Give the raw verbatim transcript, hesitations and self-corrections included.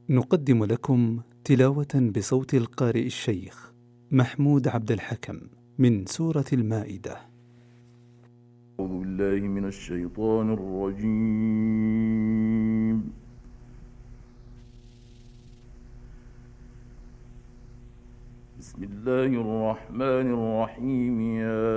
نقدم لكم تلاوة بصوت القارئ الشيخ محمود عبد الحكم من سورة المائدة. أعوذ بالله من الشيطان الرجيم. بسم الله الرحمن الرحيم. يا